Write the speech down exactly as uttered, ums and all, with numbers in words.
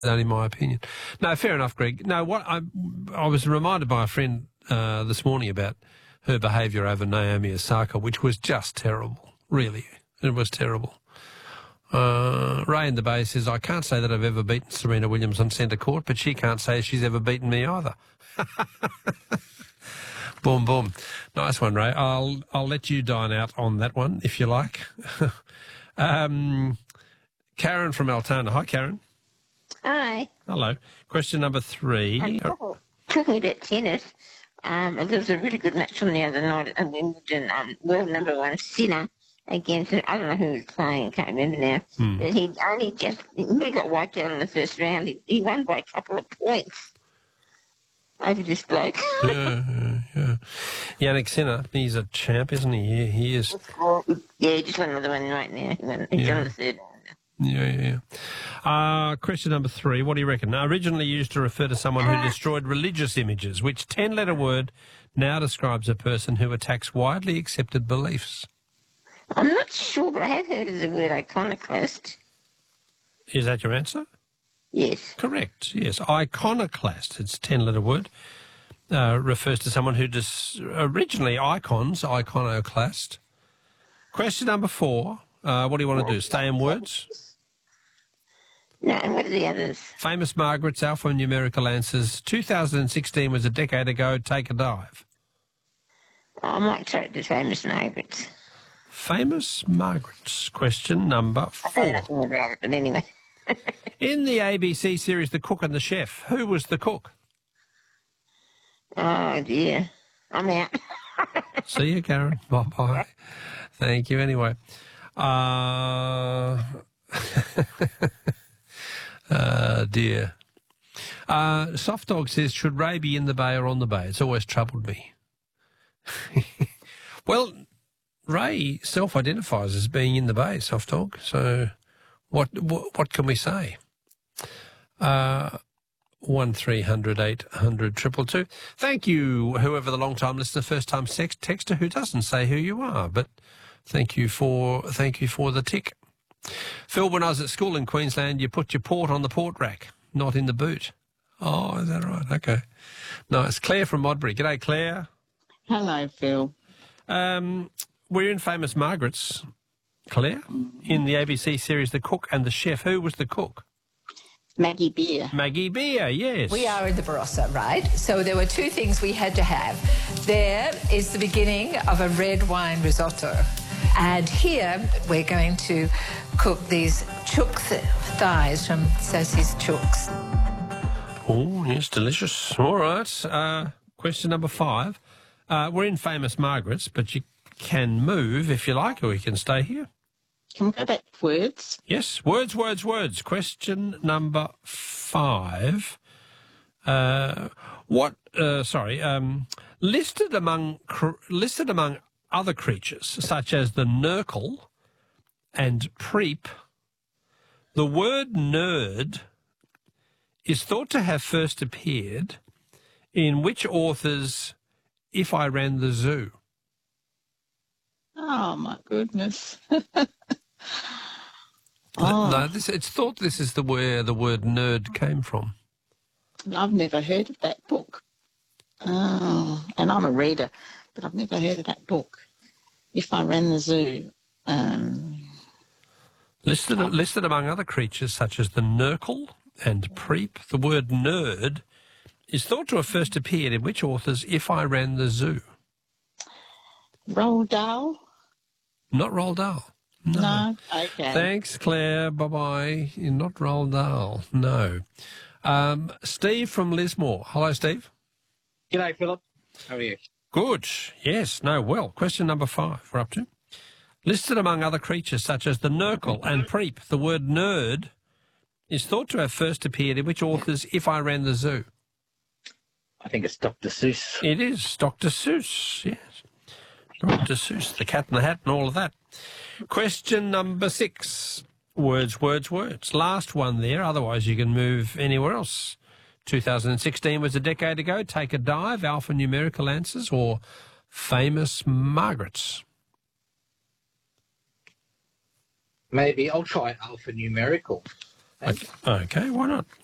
only my opinion. No, fair enough, Greg. No, what I I was reminded by a friend uh, this morning about her behaviour over Naomi Osaka, which was just terrible. Really, it was terrible. Uh, Ray in the Bay says, I can't say that I've ever beaten Serena Williams on centre court, but she can't say she's ever beaten me either. Boom, boom. Nice one, Ray. I'll I'll let you dine out on that one if you like. um, Karen from Altona. Hi, Karen. Hi. Hello. Question number three. I'm talking, talking about tennis. Um, there was a really good match on the other night at Wimbledon. Um, world number one Sinner against, I don't know who was playing, I can't remember now. Hmm. But he only just, he really got wiped out in the first round. He, he won by a couple of points over this bloke. yeah, yeah, yeah. Yannick Sinner, he's a champ, isn't he? He, he is. Yeah, he just won another one right now. He won, he's Yeah. on the third round. Yeah, yeah, yeah. Uh, question number three. What do you reckon? Now, originally used to refer to someone who destroyed religious images, which ten-letter word now describes a person who attacks widely accepted beliefs. I'm not sure, but I have heard of the word iconoclast. Is that your answer? Yes. Correct, yes. Iconoclast, it's a ten-letter word, uh, refers to someone who dis- originally icons, iconoclast. Question number four. Uh, what do you want to do? Stay in words? No, and what are the others? Famous Margaret's alphanumerical answers. two thousand sixteen was a decade ago. Take a dive. I might try the famous Margaret's. Famous Margaret's. Question number I don't four. know nothing about it, but anyway. In the A B C series The Cook and the Chef, who was the cook? Oh, dear. I'm out. See you, Karen. Bye-bye. Thank you anyway. Uh, uh, dear. Uh, Soft Dog says, should Ray be in the bay or on the bay? It's always troubled me. Well, Ray self-identifies as being in the bay, Soft Dog. So what what, what can we say? Uh, one three hundred eight hundred triple two. Thank you, whoever the long-time listener, first-time sex texter who doesn't say who you are, but thank you for thank you for the tick. Phil, when I was at school in Queensland, you put your port on the port rack, not in the boot. Oh, is that right? Okay. Nice. Claire from Modbury. G'day, Claire. Hello, Phil. Um, we're in Famous Margaret's, Claire, in the A B C series The Cook and the Chef. Who was the cook? Maggie Beer. Maggie Beer, yes. We are in the Barossa, right? So there were two things we had to have. There is the beginning of a red wine risotto. And here we're going to cook these chook th- thighs from Sosie's Chooks. Oh, yes, delicious. All right. Uh, question number five. Uh, we're in Famous Margaret's, but you can move if you like, or you can stay here. Can we go back to words? Yes, words, words, words. Question number five. Uh, what? Uh, sorry. Um, listed among cr- listed among other creatures such as the nurgle and preep, the word nerd is thought to have first appeared in which author's If I Ran the Zoo? Oh, my goodness. Oh. No, this, it's thought this is the where the word nerd came from. I've never heard of that book. Oh, and I'm a reader, but I've never heard of that book. If I Ran the Zoo. Um, listed, oh. listed among other creatures such as the nurgle and preep, the word nerd is thought to have first appeared in which author's If I Ran the Zoo? Roald Dahl? Not Roald Dahl. No. No? Okay. Thanks, Claire. Bye-bye. You're not Roald Dahl. No. Um, Steve from Lismore. Hello, Steve. G'day, Philip. How are you? Good. Yes. No. Well, question number five we're up to. Listed among other creatures such as the nurgle and preep, the word nerd is thought to have first appeared in which author's If I Ran the Zoo? I think it's Doctor Seuss. It is Doctor Seuss, yes. Doctor Seuss, the Cat in the Hat and all of that. Question number six. Words, words, words. Last one there, otherwise you can move anywhere else. two thousand sixteen was a decade ago. Take a dive, alphanumerical answers, or Famous Margaret's? Maybe I'll try alphanumerical. Okay, okay, why not?